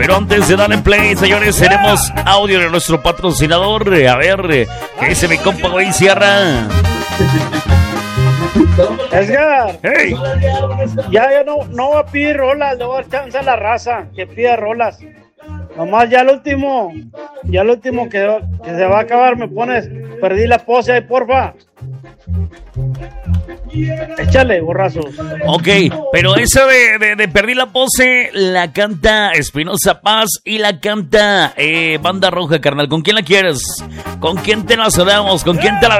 Pero antes de darle play, señores, tenemos audio de nuestro patrocinador. A ver, ¿qué dice mi compa Güey Sierra? Edgar, Hey. ya no voy a pedir rolas, le voy a dar chance a la raza que pida rolas. Nomás ya el último que se va a acabar me pones, perdí la pose ahí, porfa. Échale, borrazos. Ok, pero esa de Perdí la Pose la canta Espinosa Paz y la canta Banda Roja, carnal. ¿Con quién la quieres? ¿Con quién te la sonamos? ¿Con quién te la